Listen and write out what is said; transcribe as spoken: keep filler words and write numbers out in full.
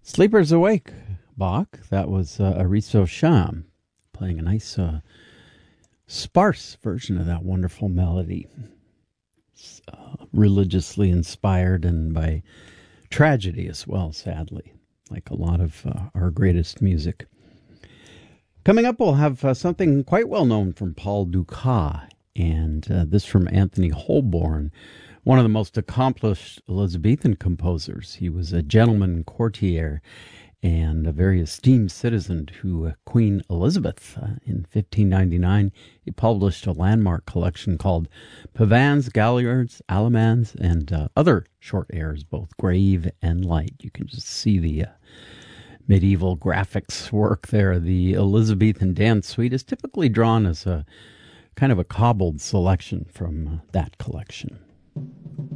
Sleepers Awake, Bach. That was uh, Aristo Sham playing a nice uh, sparse version of that wonderful melody. Uh, religiously inspired and by tragedy as well, sadly, like a lot of uh, our greatest music. Coming up, we'll have uh, something quite well known from Paul Dukas, and uh, this from Anthony Holborn, one of the most accomplished Elizabethan composers. He was a gentleman courtier and a very esteemed citizen to uh, Queen Elizabeth. Uh, in fifteen ninety-nine, he published a landmark collection called Pavans, Galliards, Alamans, and uh, other short airs, both grave and light. You can just see the uh, medieval graphics work there. The Elizabethan Dance Suite is typically drawn as a kind of a cobbled selection from uh, that collection.